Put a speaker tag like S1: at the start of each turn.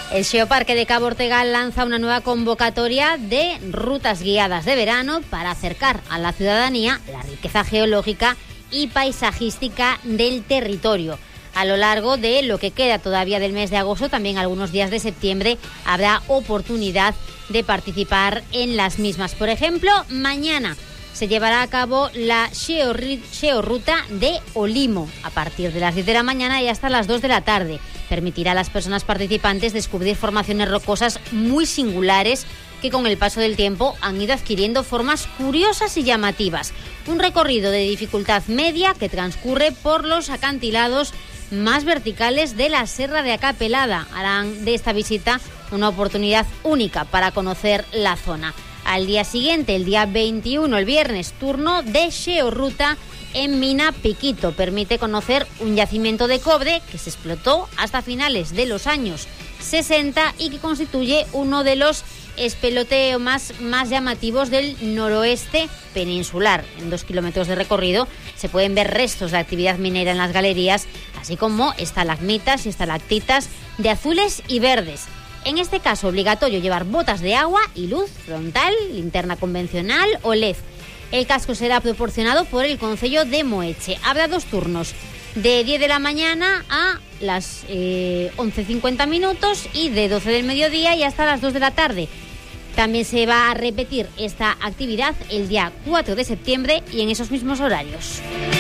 S1: El Geoparque de Cabo Ortegal lanza una nueva convocatoria de rutas guiadas de verano para acercar a la ciudadanía la riqueza geológica y paisajística del territorio. A lo largo de lo que queda todavía del mes de agosto, también algunos días de septiembre, habrá oportunidad de participar en las mismas. Por ejemplo, mañana se llevará a cabo la Georruta de Olimo a partir de las 10 de la mañana y hasta las 2 de la tarde. Permitirá a las personas participantes descubrir formaciones rocosas muy singulares que con el paso del tiempo han ido adquiriendo formas curiosas y llamativas. Un recorrido de dificultad media que transcurre por los acantilados más verticales de la Serra de Acapelada. Harán de esta visita una oportunidad única para conocer la zona. Al día siguiente, el día 21, el viernes, turno de Georruta en Mina Piquito. Permite conocer un yacimiento de cobre que se explotó hasta finales de los años 60 y que constituye uno de los espeloteos más llamativos del noroeste peninsular. En 2 kilómetros de recorrido se pueden ver restos de actividad minera en las galerías, así como estalagmitas y estalactitas de azules y verdes. En este caso, obligatorio llevar botas de agua y luz frontal, linterna convencional o LED. El casco será proporcionado por el Concello de Moeche. Habrá 2 turnos, de 10 de la mañana a las 11:50 minutos y de 12 del mediodía y hasta las 2 de la tarde. También se va a repetir esta actividad el día 4 de septiembre y en esos mismos horarios.